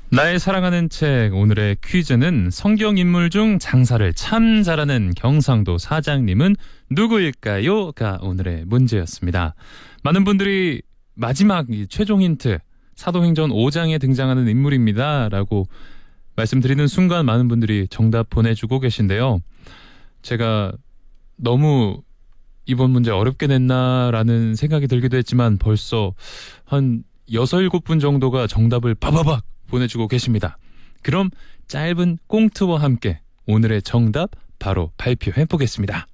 나의 사랑하는 책 오늘의 퀴즈는 성경 인물 중 장사를 참 잘하는 경상도 사장님은 누구일까요?가 오늘의 문제였습니다. 많은 분들이 마지막 최종 힌트 사도행전 5장에 등장하는 인물입니다 라고 말씀드리는 순간 많은 분들이 정답 보내주고 계신데요. 제가 너무 이번 문제 어렵게 냈나라는 생각이 들기도 했지만 벌써 한 6, 7분 정도가 정답을 바바박 보내주고 계십니다. 그럼 짧은 꽁트와 함께 오늘의 정답 바로 발표해 보겠습니다.